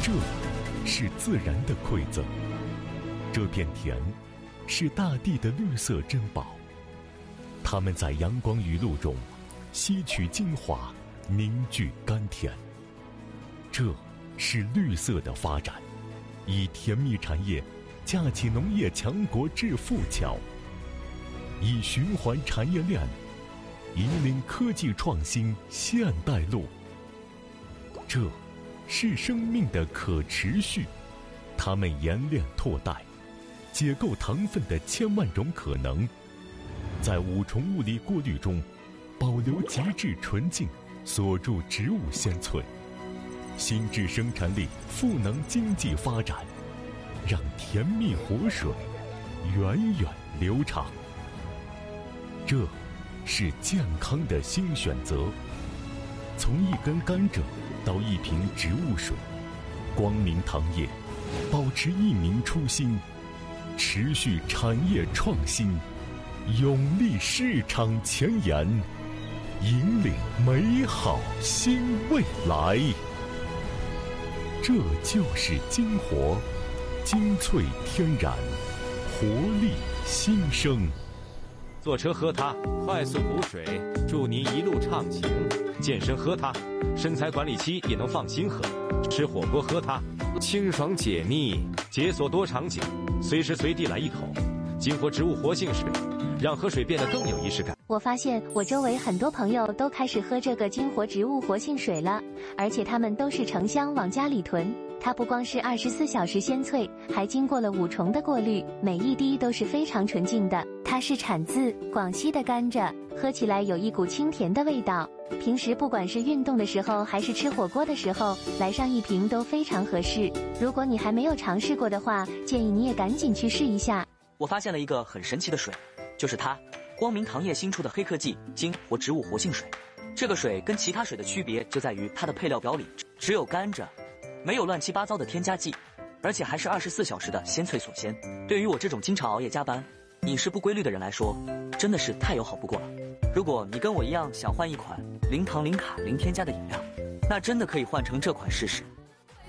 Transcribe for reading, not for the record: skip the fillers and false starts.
这是自然的馈赠，这片田是大地的绿色珍宝，它们在阳光雨露中吸取精华，凝聚甘甜。这是绿色的发展，以甜蜜产业架起农业强国致富桥，以循环产业链引领科技创新现代路。这是生命的可持续，它们演练拓代，解构糖分的千万种可能，在五重物理过滤中保留极致纯净，锁住植物鲜萃，心智生产力赋能经济发展，让甜蜜活水源远流长。这是健康的新选择，从一根甘蔗到一瓶植物水，光明糖业保持一鸣初心，持续产业创新，勇立市场前沿，引领美好新未来。这就是精活，精粹天然，活力新生。 坐车喝它，快速补水，祝您一路畅行；健身喝它，身材管理期也能放心喝；吃火锅喝它，清爽解腻，解锁多场景，随时随地来一口。精活植物活性水，让喝水变得更有仪式感。 我发现我周围很多朋友都开始喝这个精活植物活性水了，而且他们都是成箱往家里囤。它不光是24小时鲜萃，还经过了5重的过滤，每一滴都是非常纯净的。它是产自广西的甘蔗，喝起来有一股清甜的味道。平时不管是运动的时候还是吃火锅的时候，来上一瓶都非常合适。如果你还没有尝试过的话，建议你也赶紧去试一下。 我发现了一个很神奇的水，就是它，光明糖业新出的黑科技精活植物活性水。这个水跟其他水的区别就在于它的配料表里只有甘蔗，没有乱七八糟的添加剂，而且还是24小时的鲜萃锁鲜。对于我这种经常熬夜加班、饮食不规律的人来说，真的是太友好不过了。如果你跟我一样想换一款零糖零卡零添加的饮料，那真的可以换成这款试试。